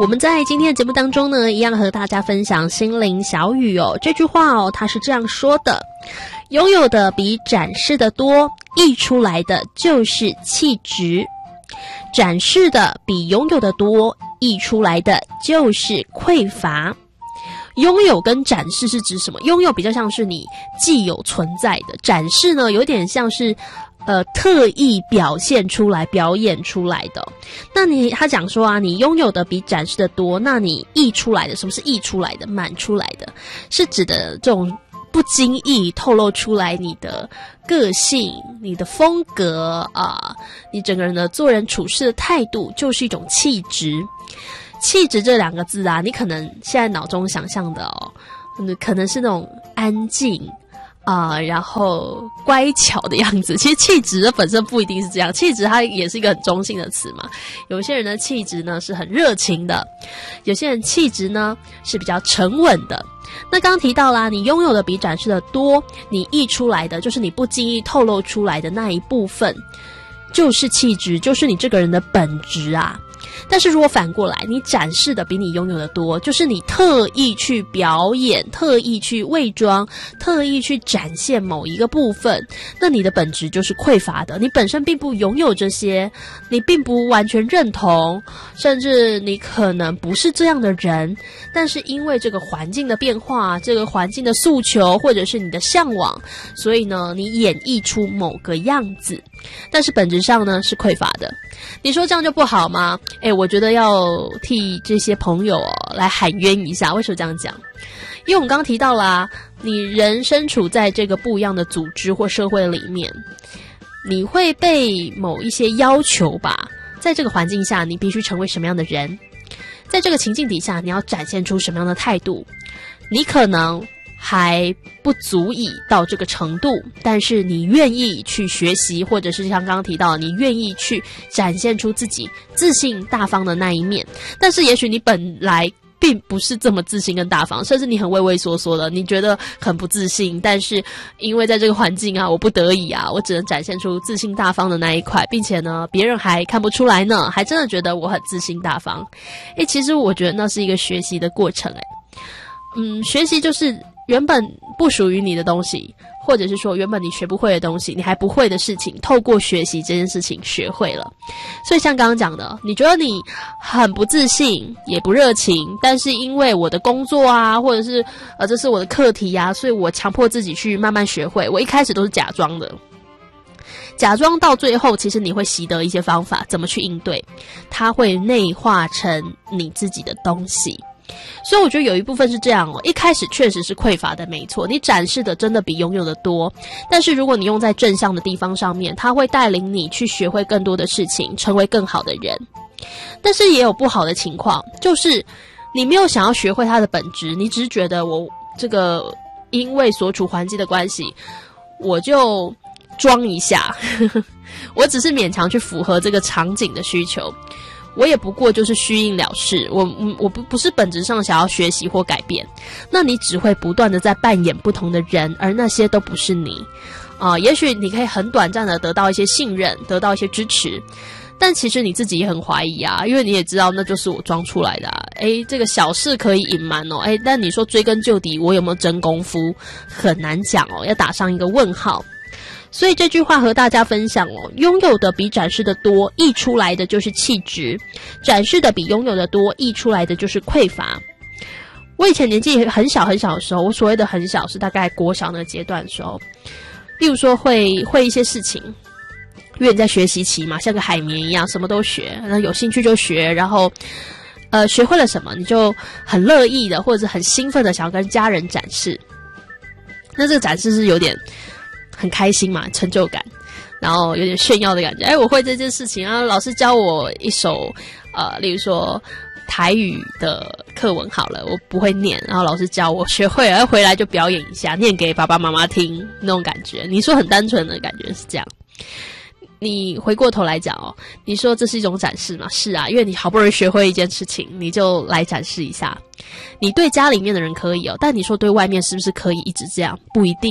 我们在今天的节目当中呢，一样和大家分享心灵小语哦。这句话哦，它是这样说的：拥有的比展示的多，溢出来的就是气质；展示的比拥有的多，溢出来的就是匮乏。拥有跟展示是指什么？拥有比较像是你既有存在的，展示呢有点像是特意表现出来、表演出来的。那他讲说啊，你拥有的比展示的多，那你溢出来的，什么是溢出来的？满出来的，是指的这种不经意透露出来你的个性、你的风格啊，你整个人的做人处事的态度，就是一种气质。气质这两个字啊，你可能现在脑中想象的哦，可能是那种安静然后乖巧的样子。其实气质本身不一定是这样，气质它也是一个很中性的词嘛。有些人的气质呢是很热情的，有些人气质呢是比较沉稳的。那刚刚提到啦，你拥有的比展示的多，你溢出来的就是你不经意透露出来的那一部分，就是气质，就是你这个人的本质啊。但是如果反过来，你展示的比你拥有的多，就是你特意去表演，特意去伪装，特意去展现某一个部分，那你的本质就是匮乏的。你本身并不拥有这些，你并不完全认同，甚至你可能不是这样的人，但是因为这个环境的变化，这个环境的诉求，或者是你的向往，所以呢，你演绎出某个样子，但是本质上呢是匮乏的。你说这样就不好吗？我觉得要替这些朋友来喊冤一下。为什么这样讲？因为我们刚刚提到啦，你人身处在这个不一样的组织或社会里面，你会被某一些要求吧。在这个环境下，你必须成为什么样的人？在这个情境底下，你要展现出什么样的态度？你可能还不足以到这个程度，但是你愿意去学习，或者是像刚刚提到，你愿意去展现出自己自信大方的那一面。但是也许你本来并不是这么自信跟大方，甚至你很畏畏缩缩的，你觉得很不自信，但是因为在这个环境啊，我不得已啊，我只能展现出自信大方的那一块，并且呢，别人还看不出来呢，还真的觉得我很自信大方。其实我觉得那是一个学习的过程。学习就是原本不属于你的东西，或者是说原本你学不会的东西，你还不会的事情，透过学习这件事情学会了。所以像刚刚讲的，你觉得你很不自信也不热情，但是因为我的工作啊，或者是这是我的课题啊，所以我强迫自己去慢慢学会。我一开始都是假装的，假装到最后其实你会习得一些方法怎么去应对，它会内化成你自己的东西。所以我觉得有一部分是这样一开始确实是匮乏的，没错，你展示的真的比拥有的多，但是如果你用在正向的地方上面，它会带领你去学会更多的事情，成为更好的人。但是也有不好的情况，就是你没有想要学会它的本质，你只是觉得我这个因为所处环境的关系，我就装一下我只是勉强去符合这个场景的需求，我也不过就是虚应了事，我不是本质上想要学习或改变，那你只会不断的在扮演不同的人，而那些都不是你也许你可以很短暂的得到一些信任，得到一些支持，但其实你自己也很怀疑啊，因为你也知道那就是我装出来的这个小事可以隐瞒但你说追根究底，我有没有真功夫，很难讲要打上一个问号。所以这句话和大家分享拥有的比展示的多，溢出来的就是气质；展示的比拥有的多，溢出来的就是匮乏。我以前年纪很小很小的时候，我所谓的很小是大概国小那个阶段的时候，例如说会一些事情，因为你在学习期嘛，像个海绵一样，什么都学，然后有兴趣就学，然后学会了什么，你就很乐意的或者很兴奋的想要跟家人展示。那这个展示是有点很开心嘛，成就感，然后有点炫耀的感觉。我会这件事情啊，老师教我一首例如说台语的课文好了，我不会念，然后老师教我学会了，回来就表演一下，念给爸爸妈妈听，那种感觉。你说很单纯的感觉是这样。你回过头来讲你说这是一种展示吗？是啊，因为你好不容易学会一件事情，你就来展示一下。你对家里面的人可以但你说对外面是不是可以一直这样？不一定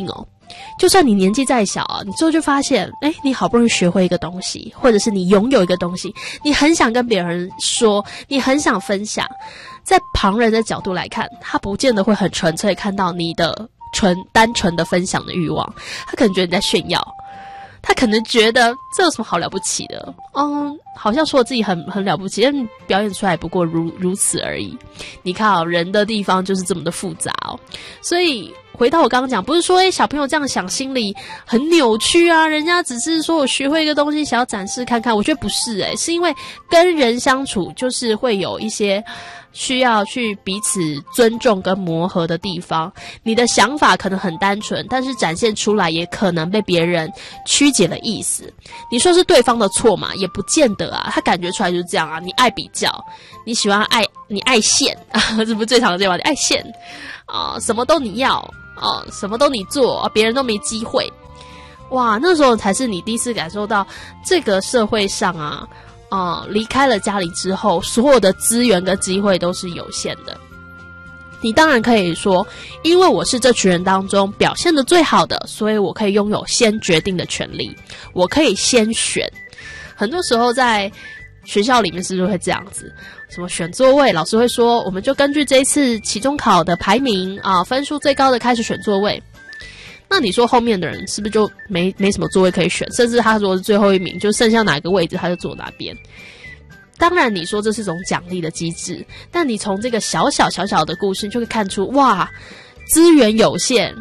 就算你年纪再小啊，你之后就发现，你好不容易学会一个东西，或者是你拥有一个东西，你很想跟别人说，你很想分享，在旁人的角度来看，他不见得会很纯粹看到你的单纯的分享的欲望，他可能觉得你在炫耀，他可能觉得这有什么好了不起的，好像说自己很了不起，但表演出来不过如此而已。你看人的地方就是这么的复杂所以回到我刚刚讲，不是说小朋友这样想心里很扭曲啊，人家只是说我学会一个东西想要展示看看，我觉得不是是因为跟人相处就是会有一些需要去彼此尊重跟磨合的地方，你的想法可能很单纯，但是展现出来也可能被别人曲解了意思。你说是对方的错嘛，也不见得啊，他感觉出来就是这样啊，你爱比较，你喜欢你爱现这不是最常见吗？你爱现什么都你要什么都你做别人都没机会。哇，那时候才是你第一次感受到这个社会上离开了家里之后，所有的资源跟机会都是有限的。你当然可以说，因为我是这群人当中表现得最好的，所以我可以拥有先决定的权利，我可以先选。很多时候在学校里面是不是会这样子，什么选座位，老师会说我们就根据这一次期中考的排名分数最高的开始选座位。那你说后面的人是不是就没什么座位可以选，甚至他如果是最后一名，就剩下哪个位置他就坐哪边。当然你说这是一种奖励的机制，但你从这个小小的故事就会看出，哇，资源有限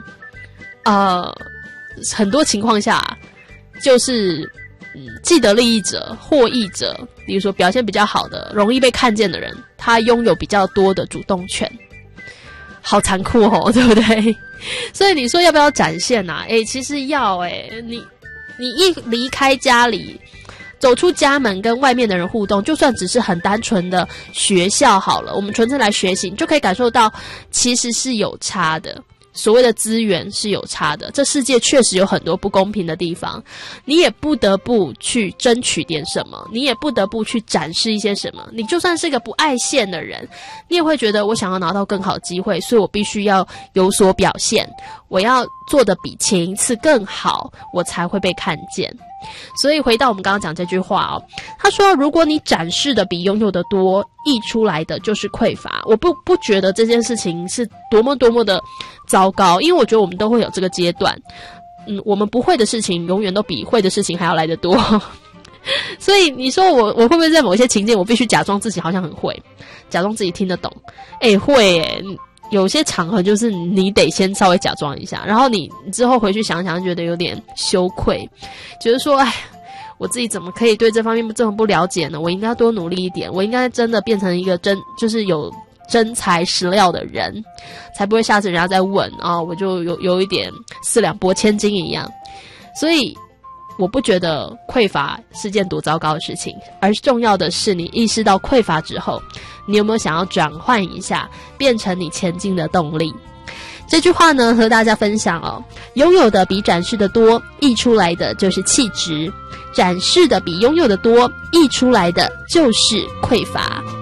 很多情况下就是既得利益者获益者，比如说表现比较好的容易被看见的人，他拥有比较多的主动权。好残酷对不对？所以你说要不要展现其实要你一离开家里，走出家门跟外面的人互动，就算只是很单纯的学校好了，我们纯粹来学习，你就可以感受到其实是有差的，所谓的资源是有差的，这世界确实有很多不公平的地方，你也不得不去争取点什么，你也不得不去展示一些什么。你就算是个不爱现的人，你也会觉得我想要拿到更好的机会，所以我必须要有所表现，我要做得比前一次更好，我才会被看见。所以回到我们刚刚讲这句话他说如果你展示的比拥有的多，溢出来的就是匮乏。我不觉得这件事情是多么的糟糕，因为我觉得我们都会有这个阶段，我们不会的事情永远都比会的事情还要来得多所以你说我会不会在某一些情境我必须假装自己好像很会，假装自己听得懂会有些场合就是你得先稍微假装一下，然后你之后回去想想觉得有点羞愧，觉得说我自己怎么可以对这方面这么不了解呢？我应该多努力一点，我应该真的变成一个就是有真材实料的人，才不会下次人家再问我就有一点四两拨千斤一样。所以我不觉得匮乏是件多糟糕的事情，而重要的是你意识到匮乏之后，你有没有想要转换一下，变成你前进的动力。这句话呢和大家分享拥有的比展示的多，溢出来的就是气质；展示的比拥有的多，溢出来的就是匮乏。